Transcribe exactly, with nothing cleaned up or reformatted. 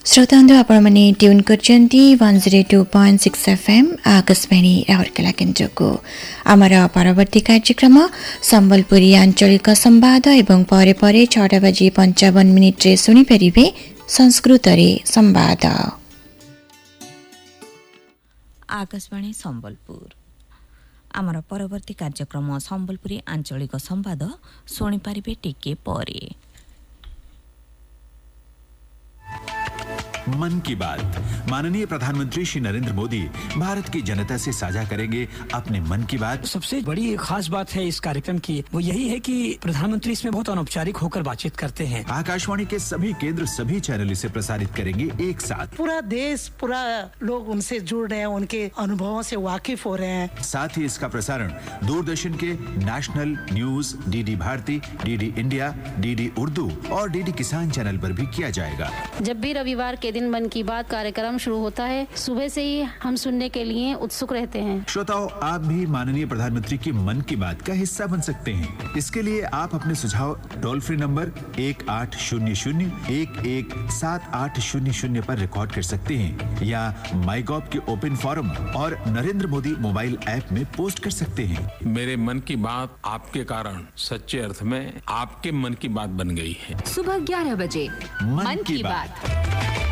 श्रोतांदो आपणे tune करछन्ती one zero two point six FM Akashvani Rourkela केन्द्रको आमर परवर्ती कार्यक्रम संबलपुरी आंचलिक संवाद एवं परे परे छटा बजे पंचावन मिनिट रे सुनी परिबे संस्कृत रे संवाद। आकाशवाणी संबलपुर आमर परवर्ती कार्यक्रम संबलपुरी आंचलिक संवाद सुनी परिबे टिके परे। मन की बात। माननीय प्रधानमंत्री श्री नरेंद्र मोदी भारत की जनता से साझा करेंगे अपने मन की बात। सबसे बड़ी खास बात है इस कार्यक्रम की वो यही है कि प्रधानमंत्री इसमें बहुत अनौपचारिक होकर बातचीत करते हैं। आकाशवाणी के सभी केंद्र सभी चैनल इसे प्रसारित करेंगे एक साथ। पूरा देश पूरा लोग उनसे जुड़ रहे हैं, उनके अनुभवों से वाकिफ हो रहे हैं। साथ ही इसका प्रसारण दूरदर्शन के national news, DD Bharti, DD India, DD Urdu और डीडी किसान चैनल पर भी किया जाएगा। जब भी रविवार के दिन मन की बात कार्यक्रम शुरू होता है, सुबह से ही हम सुनने के लिए उत्सुक रहते हैं। श्रोताओं, आप भी माननीय प्रधानमंत्री की मन की बात का हिस्सा बन सकते हैं। इसके लिए आप अपने सुझाव टोल फ्री नंबर एक आठ शून्य शून्य एक एक सात आठ शून्य शून्य पर रिकॉर्ड कर सकते हैं या माई गॉव के ओपन फोरम और नरेंद्र मोदी मोबाइल ऐप में पोस्ट कर सकते हैं। मेरे मन की बात आपके कारण सच्चे अर्थ में आपके मन की बात बन गई है। सुबह ग्यारह बजे मन की बात।